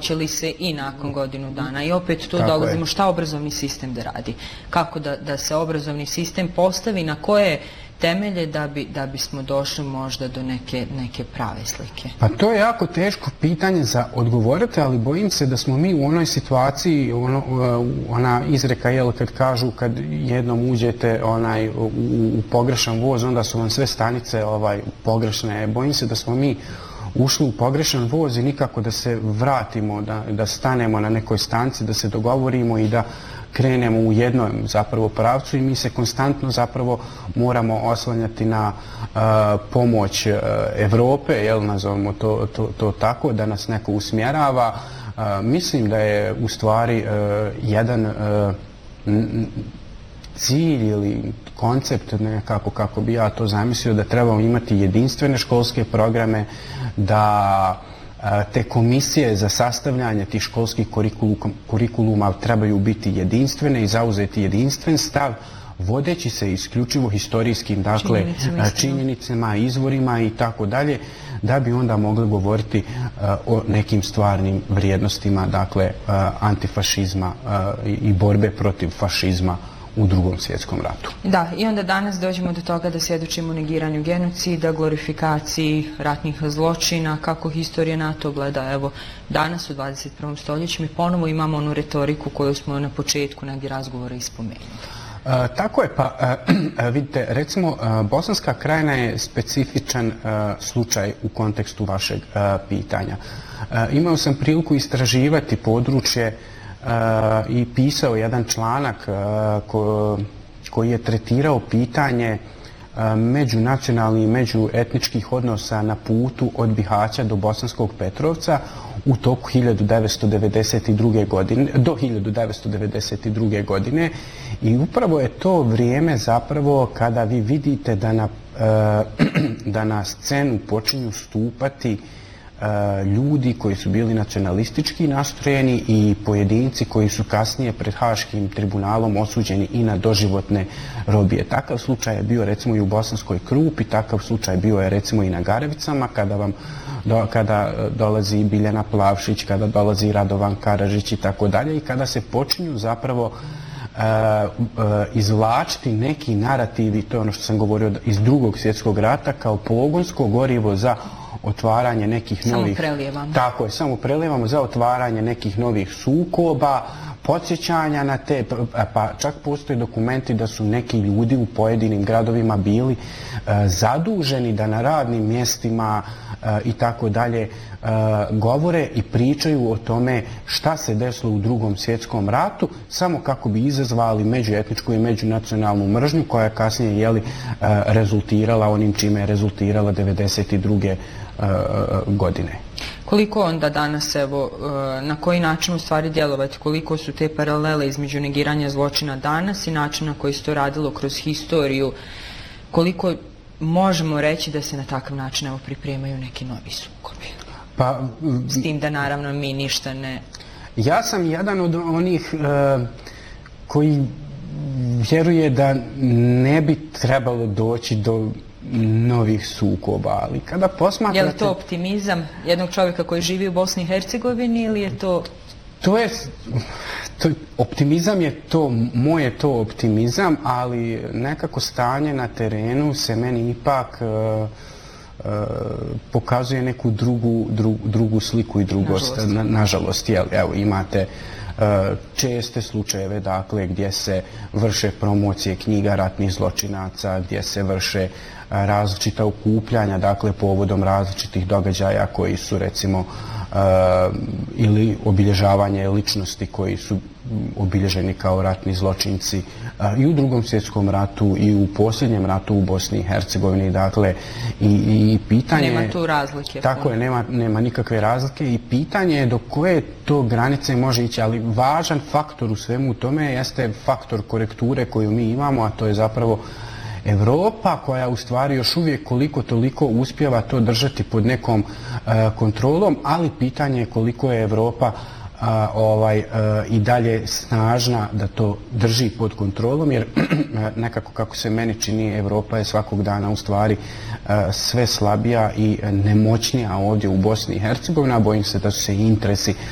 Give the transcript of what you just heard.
hoće li se i nakon godinu dana. I opet tu dolazimo šta obrazovni sistem da radi. Kako da se obrazovni sistem postavi, na koje temelje da bismo došli možda do neke prave slike. Pa to je jako teško pitanje za odgovoriti, ali bojim se da smo mi u onoj situaciji, ona izreka je kad kažu kad jednom uđete u pogrešan voz, onda su vam sve stanice pogrešne. Bojim se da smo mi ušli u pogrešan voz i nikako da se vratimo, da stanemo na nekoj stanici, da se dogovorimo i da krenemo u jednom zapravo pravcu i mi se konstantno zapravo moramo oslanjati na pomoć Evrope, nazovemo to tako, da nas neko usmjerava. Mislim da je u stvari jedan cilj ili koncept, nekako kako bi ja to zamislio, da trebamo imati jedinstvene školske programe, da te komisije za sastavljanje tih školskih kurikuluma trebaju biti jedinstvene i zauzeti jedinstven stav, vodeći se isključivo historijskim činjenicama, izvorima i tako dalje, da bi onda mogli govoriti o nekim stvarnim vrijednostima, dakle antifašizma i borbe protiv fašizma u Drugom svjetskom ratu. Da, i onda danas dođemo do toga da svjedočimo negiranju genocida, glorifikaciji ratnih zločina, kako historija NATO gleda. Evo, danas u 21. stoljeću mi ponovo imamo onu retoriku koju smo na početku negdje razgovora ispomenuli. Tako je, pa vidite, recimo Bosanska Krajina je specifičan slučaj u kontekstu vašeg pitanja. Imao sam priliku istraživati područje i pisao jedan članak koji je tretirao pitanje međunacionalnih i međuetničkih odnosa na putu od Bihaća do Bosanskog Petrovca u toku 1992. godine, do 1992. godine, i upravo je to vrijeme zapravo kada vi vidite da na scenu počinju stupati ljudi koji su bili nacionalistički nastrojeni i pojedinci koji su kasnije pred Haškim tribunalom osuđeni i na doživotne robije. Takav slučaj je bio recimo i u Bosanskoj Krupi, takav slučaj bio je recimo i na Garevicama, kada dolazi Biljana Plavšić, kada dolazi Radovan Karadžić i tako dalje, i kada se počinju zapravo izvlačiti neki narativi, to je ono što sam govorio, iz Drugog svjetskog rata kao pogonsko gorivo za otvaranje nekih novih... Samo prelijevamo. Tako je, samo prelijevamo za otvaranje nekih novih sukoba, podsjećanja na te, pa čak postoje dokumenti da su neki ljudi u pojedinim gradovima bili zaduženi da na radnim mjestima i tako dalje govore i pričaju o tome šta se desilo u Drugom svjetskom ratu, samo kako bi izazvali međuetničku i međunacionalnu mržnju koja je kasnije rezultirala onim čime je rezultirala 1992. godine. Koliko onda danas, evo, na koji način u stvari djelovati, koliko su te paralele između negiranja zločina danas i načina koji se to radilo kroz historiju, koliko možemo reći da se na takav način pripremaju neki novi sukobi? S tim da naravno mi ništa ne... Ja sam jedan od onih koji vjeruje da ne bi trebalo doći do novih sukoba, ali kada posmatrate... Je li to optimizam jednog čovjeka koji živi u Bosni i Hercegovini ili je to... Optimizam je to, moj je to optimizam, ali nekako stanje na terenu se meni ipak pokazuje neku drugu sliku i drugost. Nažalost, evo imate česte slučajeve, dakle, gdje se vrše promocije knjiga ratnih zločinaca, gdje se vrše različita okupljanja, dakle, povodom različitih događaja koji su, recimo, ili obilježavanje ličnosti koji su obilježeni kao ratni zločinci i u Drugom svjetskom ratu i u posljednjem ratu u Bosni i Hercegovini, dakle, i pitanje... Nema tu razlike. Tako je, nema nikakve razlike i pitanje je do koje to granice može ići, ali važan faktor u svemu tome jeste faktor korekture koju mi imamo, a to je zapravo Evropa koja u stvari još uvijek koliko toliko uspijeva to držati pod nekom kontrolom, ali pitanje je koliko je Evropa i dalje snažna da to drži pod kontrolom, jer nekako kako se meni čini Evropa je svakog dana u stvari sve slabija i nemoćnija ovdje u Bosni i Hercegovini, a bojim se da su se interesi